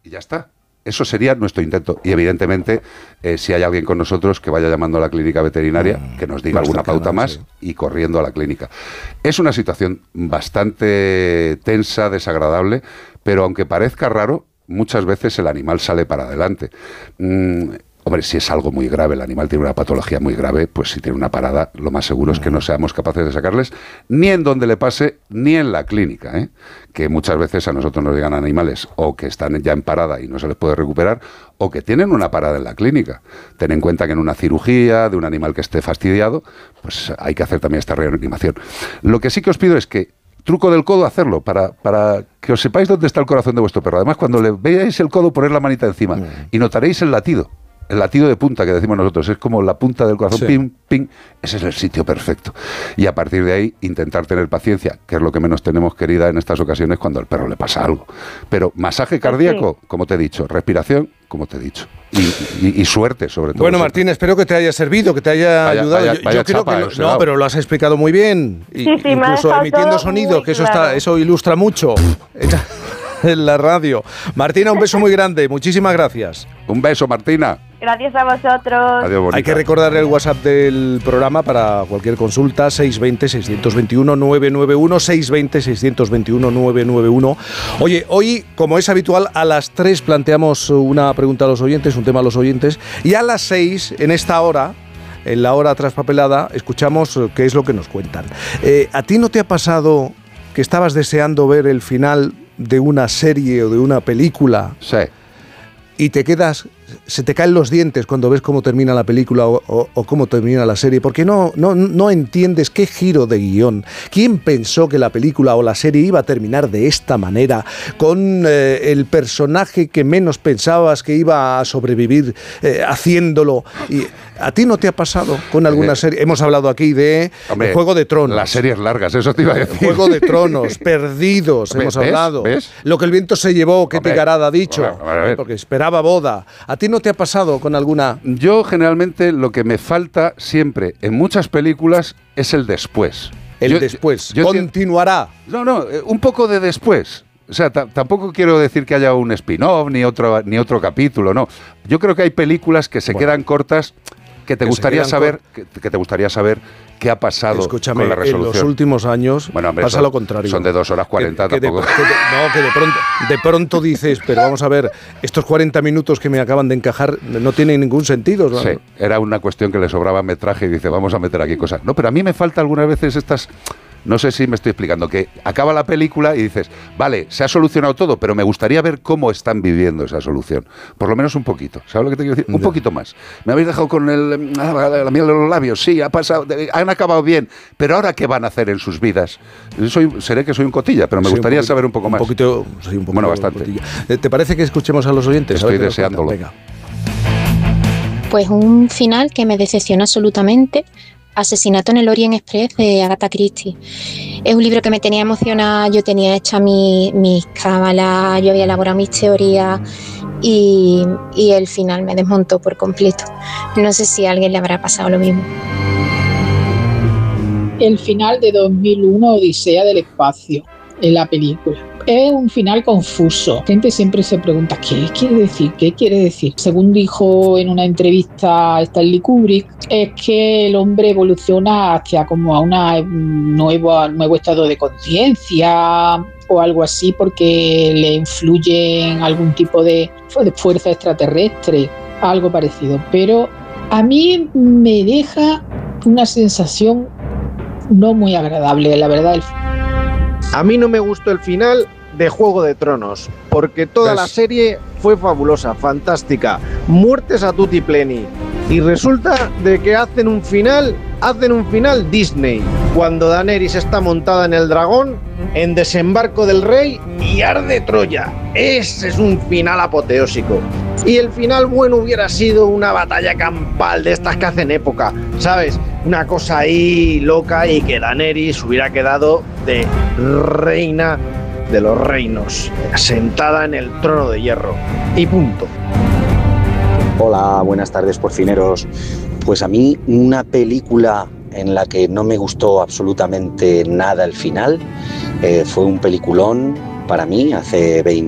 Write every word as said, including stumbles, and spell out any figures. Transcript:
y ya está. Eso sería nuestro intento. Y evidentemente, eh, si hay alguien con nosotros que vaya llamando a la clínica veterinaria, mm, que nos diga alguna pauta más, sí, y corriendo a la clínica. Es una situación bastante tensa, desagradable, pero aunque parezca raro, muchas veces el animal sale para adelante. Mm, Hombre, si es algo muy grave, el animal tiene una patología muy grave, pues si tiene una parada, lo más seguro es que no seamos capaces de sacarles ni en donde le pase, ni en la clínica, ¿eh? Que muchas veces a nosotros nos llegan animales o que están ya en parada y no se les puede recuperar, o que tienen una parada en la clínica. Ten en cuenta que en una cirugía de un animal que esté fastidiado, pues hay que hacer también esta reanimación. Lo que sí que os pido es que truco del codo, hacerlo, para, para que os sepáis dónde está el corazón de vuestro perro. Además, cuando le veáis el codo, poner la manita encima mm. y notaréis el latido. El latido de punta que decimos nosotros, es como la punta del corazón, sí. ping, ping, ese es el sitio perfecto. Y a partir de ahí, intentar tener paciencia, que es lo que menos tenemos, querida, en estas ocasiones cuando al perro le pasa algo. Pero masaje cardíaco, sí. como te he dicho, respiración, como te he dicho. Y, y, y suerte, sobre todo. Bueno, Martín, espero que te haya servido, que te haya vaya, ayudado. Vaya, yo vaya yo creo chapa, que lo, no, pero lo has explicado muy bien. Y, sí, sí, incluso emitiendo sonido, que eso claro. está, eso ilustra mucho en la radio. Martina, un beso muy grande. Muchísimas gracias. Un beso, Martina. Gracias a vosotros. Adiós, bonita. Hay que recordar el WhatsApp del programa para cualquier consulta, seis dos cero, seis dos uno, nueve nueve uno, seis dos cero, seis dos uno, nueve nueve uno. Oye, hoy, como es habitual, a las tres planteamos una pregunta a los oyentes, un tema a los oyentes, y a las seis, en esta hora, en la hora traspapelada, escuchamos qué es lo que nos cuentan. Eh, ¿A ti no te ha pasado que estabas deseando ver el final de una serie o de una película? Sí. Y te quedas, se te caen los dientes cuando ves cómo termina la película o, o, o cómo termina la serie, porque no, no, no entiendes qué giro de guión. ¿Quién pensó que la película o la serie iba a terminar de esta manera, con eh, el personaje que menos pensabas que iba a sobrevivir eh, haciéndolo? Y ¿a ti no te ha pasado con alguna serie? Hemos hablado aquí de Hombre, Juego de Tronos. Las series largas, eso te iba a decir. Juego de Tronos, Perdidos, hemos ¿Ves? hablado. ¿Ves? Lo que el viento se llevó, que Tigarada ha dicho, a ver, a ver. porque esperaba boda. ¿A ti no te ha pasado con alguna? Yo generalmente lo que me falta siempre en muchas películas es el después. El yo, después. Yo, yo Continuará. No, no, un poco de después. O sea, t- tampoco quiero decir que haya un spin-off ni otro, ni otro capítulo, no. Yo creo que hay películas que se bueno, quedan cortas que te que gustaría saber cor- que, que te gustaría saber qué ha pasado Escúchame, con la resolución. En los últimos años bueno, hombre, pasa son, lo contrario. Son de dos horas cuarenta que, que tampoco. De, que de, no, que de pronto, de pronto dices, pero vamos a ver, estos cuarenta minutos que me acaban de encajar no tienen ningún sentido, ¿no? Sí, era una cuestión que le sobraba metraje y dice, vamos a meter aquí cosas. No, pero a mí me falta algunas veces estas... No sé si me estoy explicando, que acaba la película y dices, vale, se ha solucionado todo, pero me gustaría ver cómo están viviendo esa solución. Por lo menos un poquito. ¿Sabes lo que te quiero decir? Un poquito más. Me habéis dejado con el, la miel de los labios. Sí, ha pasado, han acabado bien, pero ahora ¿qué van a hacer en sus vidas? Soy, seré que soy un cotilla, pero me sí, gustaría un poquito, saber un poco un más. Poquito, sí, un poquito bueno, bastante. Cotilla. ¿Te parece que escuchemos a los oyentes? Estoy deseándolo. Venga. Pues un final que me decepciona absolutamente. Asesinato en el Orient Express de Agatha Christie. Es un libro que me tenía emocionada, yo tenía hecha mi, mis cábalas, yo había elaborado mis teorías y, y el final me desmontó por completo. No sé si a alguien le habrá pasado lo mismo. El final de dos mil uno, Odisea del Espacio, en la película. Es un final confuso. La gente siempre se pregunta, ¿qué quiere decir? ¿Qué quiere decir? Según dijo en una entrevista a Stanley Kubrick, es que el hombre evoluciona hacia como a una nueva, nuevo estado de conciencia o algo así, porque le influye en algún tipo de, de fuerza extraterrestre, algo parecido. Pero a mí me deja una sensación no muy agradable, la verdad. A mí no me gustó el final de Juego de Tronos, porque toda la serie fue fabulosa, fantástica, muertes a tutti pleni, y resulta de que hacen un final, hacen un final Disney, cuando Daenerys está montada en el dragón, en Desembarco del Rey y arde Troya. Ese es un final apoteósico. Y el final bueno hubiera sido una batalla campal de estas que hacen época, ¿sabes? Una cosa ahí loca y que Daenerys hubiera quedado de reina de los reinos, sentada en el trono de hierro. Y punto. Hola, buenas tardes, porcineros. Pues a mí una película en la que no me gustó absolutamente nada el final eh, fue un peliculón para mí hace veinte